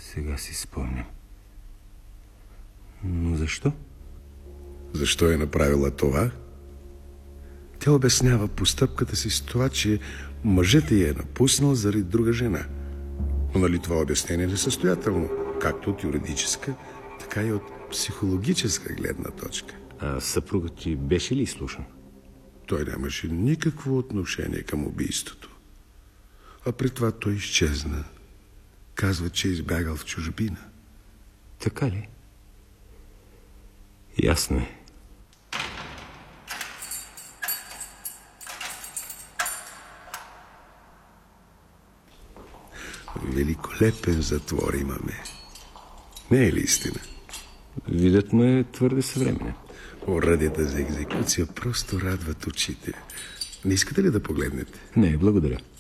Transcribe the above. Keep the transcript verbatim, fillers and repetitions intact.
Сега си спомням. Но защо? Защо е направила това? Тя обяснява постъпката си с това, че мъжът я е напуснал заради друга жена. Но нали това обяснение е несъстоятелно, както от юридическа, така и от психологическа гледна точка. А съпругът ти беше ли изслушан? Той нямаше никакво отношение към убийството. А при това той изчезна. Казва, че е избягал в чужбина. Така ли? Ясно е. Великолепен затвор имаме. Не е ли истина? Видът му е твърде съвременен. Оръдията за екзекуция просто радват очите. Не искате ли да погледнете? Не, благодаря.